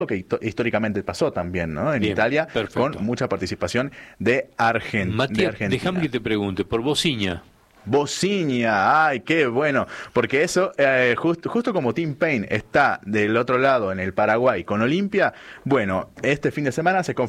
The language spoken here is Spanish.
que históricamente pasó también, ¿no? En Bien, Italia, perfecto. con mucha participación de de Matías, déjame Argentina. que te pregunte, por Bociña. Bociña, ay, qué bueno, porque eso, justo como Tim Payne está del otro lado en el Paraguay con Olimpia, bueno, este fin de semana se confirmó